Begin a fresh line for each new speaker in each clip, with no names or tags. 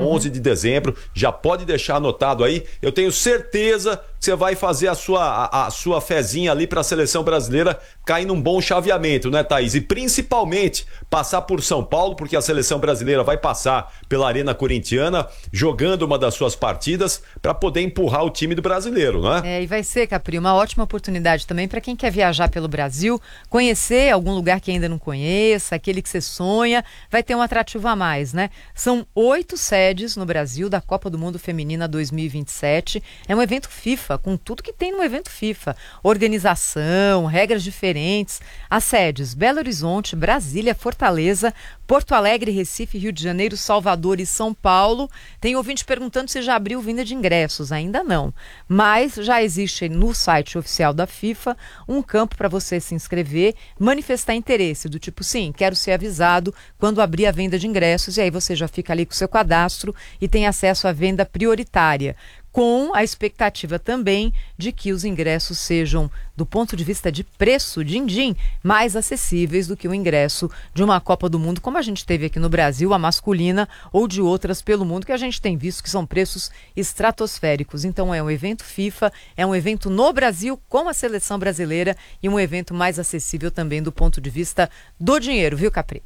11 de dezembro. Já pode deixar anotado aí. Eu tenho certeza que você vai fazer a sua fezinha ali para a seleção brasileira cair num bom chaveamento, né, Thaís? E principalmente passar por São Paulo, porque a seleção brasileira vai passar pela Arena Corintiana, jogando uma das suas partidas para poder empurrar o time do brasileiro, não é?
E vai ser, Capri, uma ótima oportunidade também para quem quer viajar pelo Brasil, conhecer algum lugar que ainda não conheça, aquele que você sonha, vai ter um atrativo a mais, né? São 8 sedes no Brasil da Copa do Mundo Feminina 2027. É um evento FIFA, com tudo que tem no evento FIFA. Organização, regras diferentes. As sedes: Belo Horizonte, Brasília, Fortaleza, Porto Alegre, Recife, Rio de Janeiro, Salvador e São Paulo. Tem ouvinte perguntando se já abriu venda de ingressos. Ainda não. Mas já existe no site oficial da FIFA um campo para você se inscrever, manifestar interesse, do tipo, sim, quero ser avisado quando abrir a venda de ingressos, e aí você já fica ali com o seu cadastro e tem acesso à venda prioritária, com a expectativa também de que os ingressos sejam, do ponto de vista de preço, din-din, mais acessíveis do que o ingresso de uma Copa do Mundo, como a gente teve aqui no Brasil, a masculina, ou de outras pelo mundo, que a gente tem visto que são preços estratosféricos. Então é um evento FIFA, é um evento no Brasil com a seleção brasileira e um evento mais acessível também do ponto de vista do dinheiro, viu, Capri?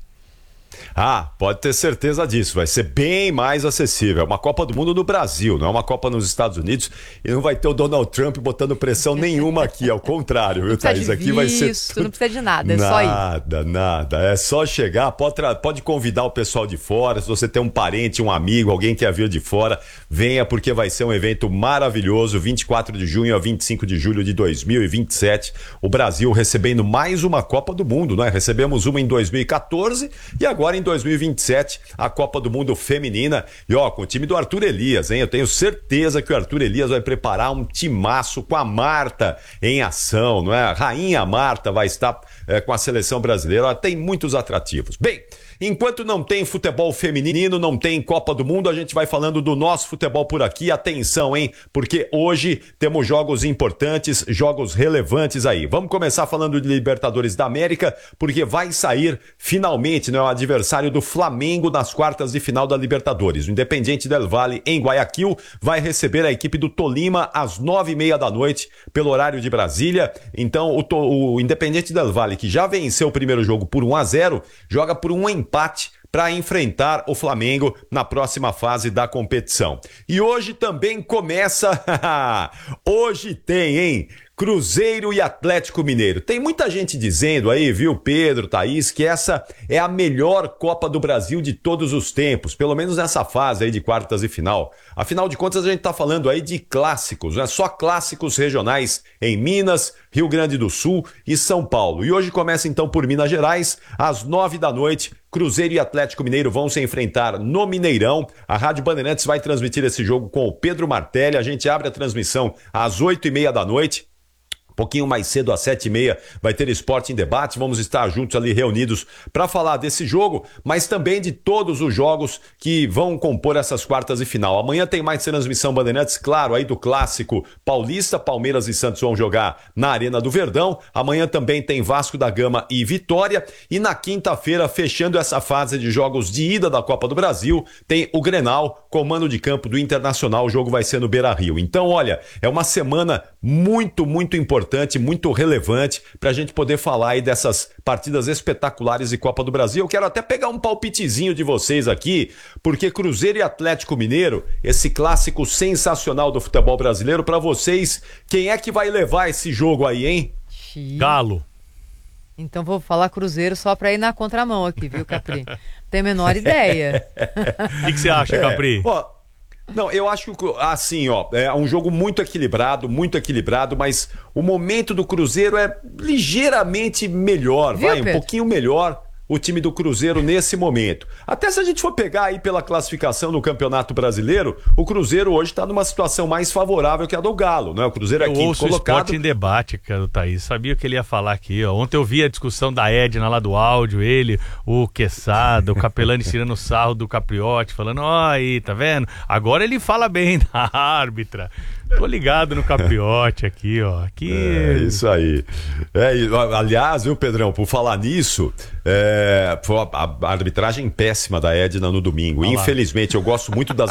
Pode ter certeza disso, vai ser bem mais acessível. É uma Copa do Mundo no Brasil, não é uma Copa nos Estados Unidos, e não vai ter o Donald Trump botando pressão nenhuma aqui, ao contrário, viu, Thaís? Aqui vai ser
não precisa de nada, é só ir.
Nada, é só chegar, pode convidar o pessoal de fora, se você tem um parente, um amigo, alguém que quer vir de fora, venha, porque vai ser um evento maravilhoso, 24 de junho a 25 de julho de 2027, o Brasil recebendo mais uma Copa do Mundo, né? Recebemos uma em 2014 e agora em 2027, a Copa do Mundo Feminina. E com o time do Arthur Elias, hein? Eu tenho certeza que o Arthur Elias vai preparar um timaço com a Marta em ação, não é? A Rainha Marta vai estar com a seleção brasileira. Ela tem muitos atrativos. Bem, enquanto não tem futebol feminino, não tem Copa do Mundo, a gente vai falando do nosso futebol por aqui. Atenção, hein? Porque hoje temos jogos importantes, jogos relevantes aí. Vamos começar falando de Libertadores da América, porque vai sair finalmente, né, o adversário do Flamengo nas quartas de final da Libertadores. O Independiente del Valle, em Guayaquil, vai receber a equipe do Tolima às 9h30 da noite, pelo horário de Brasília. Então, o Independiente del Valle, que já venceu o primeiro jogo por 1-0, joga por um empate para enfrentar o Flamengo na próxima fase da competição. E hoje também começa... Hoje tem, hein? Cruzeiro e Atlético Mineiro. Tem muita gente dizendo aí, viu, Pedro, Thaís, que essa é a melhor Copa do Brasil de todos os tempos, pelo menos nessa fase aí de quartas e final. Afinal de contas, a gente tá falando aí de clássicos, né? Só clássicos regionais em Minas, Rio Grande do Sul e São Paulo. E hoje começa então por Minas Gerais, às 9 da noite, Cruzeiro e Atlético Mineiro vão se enfrentar no Mineirão. A Rádio Bandeirantes vai transmitir esse jogo com o Pedro Martelli. A gente abre a transmissão às 8h30 da noite. Um pouquinho mais cedo, às 7h30, vai ter Esporte em Debate. Vamos estar juntos ali reunidos para falar desse jogo, mas também de todos os jogos que vão compor essas quartas de final. Amanhã tem mais transmissão Bandeirantes, claro, aí do clássico paulista. Palmeiras e Santos vão jogar na Arena do Verdão. Amanhã também tem Vasco da Gama e Vitória. E na quinta-feira, fechando essa fase de jogos de ida da Copa do Brasil, tem o Grenal, comando de campo do Internacional. O jogo vai ser no Beira-Rio. Então, olha, é uma semana muito, muito importante, muito relevante para a gente poder falar aí dessas partidas espetaculares de Copa do Brasil. Eu quero até pegar um palpitezinho de vocês aqui, porque Cruzeiro e Atlético Mineiro, esse clássico sensacional do futebol brasileiro, para vocês, quem é que vai levar esse jogo aí, hein?
Galo.
Então vou falar Cruzeiro só para ir na contramão aqui, viu, Capri? Tem a menor ideia.
O que você acha, Capri?
Não, eu acho que, assim, é um jogo muito equilibrado, mas o momento do Cruzeiro é ligeiramente melhor,
Viu, Pedro?
Um pouquinho melhor o time do Cruzeiro nesse momento. Até se a gente for pegar aí pela classificação no Campeonato Brasileiro, o Cruzeiro hoje está numa situação mais favorável que a do Galo, né? O Cruzeiro é quinto colocado.
Eu ouço o Esporte em Debate, cara, Thaís. Sabia que ele ia falar aqui, ó. Ontem eu vi a discussão da Edna lá do áudio, ele, o Quesada, o Capelani tirando sarro do Capriotti, falando, aí, tá vendo? Agora ele fala bem da árbitra. Tô ligado no Capriotti aqui, ó. Aqui...
É isso aí. Aliás, viu, Pedrão, por falar nisso, foi a arbitragem péssima da Edna no domingo. Infelizmente, eu gosto muito das